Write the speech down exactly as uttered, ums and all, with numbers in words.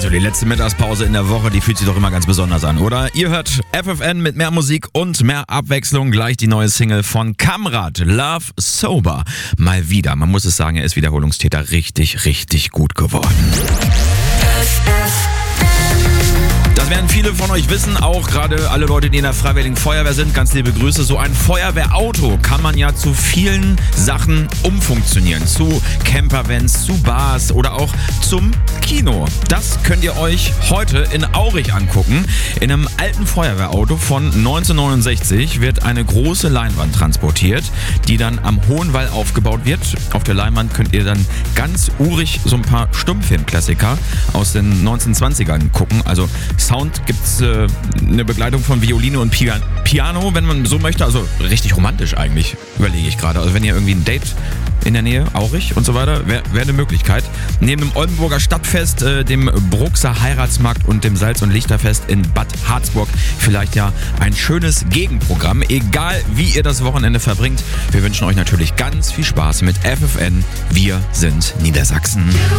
so, die letzte Mittagspause in der Woche, die fühlt sich doch immer ganz besonders an, oder? Ihr hört F F N mit mehr Musik und mehr Abwechslung. Gleich die neue Single von Kamrat, Love Sober. Mal wieder, man muss es sagen, er ist Wiederholungstäter, richtig, richtig gut geworden. Das werden viele von euch wissen, auch gerade alle Leute, die in der Freiwilligen Feuerwehr sind. Ganz liebe Grüße. So ein Feuerwehrauto kann man ja zu vielen Sachen umfunktionieren. Zu Campervans, zu Bars oder auch zum Kino. Das könnt ihr euch heute in Aurich angucken. In einem alten Feuerwehrauto von neunzehnhundertneunundsechzig wird eine große Leinwand transportiert, die dann am Hohenwall aufgebaut wird. Auf der Leinwand könnt ihr dann ganz urig so ein paar Stummfilmklassiker aus den neunzehnhundertzwanzigern gucken. Also Sound gibt's äh, eine Begleitung von Violine und Pia- Piano, wenn man so möchte. Also richtig romantisch eigentlich, überlege ich gerade. Also wenn ihr irgendwie ein Date in der Nähe, Aurich und so weiter, wäre wär eine Möglichkeit. Neben dem Oldenburger Stadtfest, äh, dem Bruxer Heiratsmarkt und dem Salz- und Lichterfest in Bad Harzburg vielleicht ja ein schönes Gegenprogramm. Egal wie ihr das Wochenende verbringt, wir wünschen euch natürlich ganz viel Spaß mit F F N. Wir sind Niedersachsen.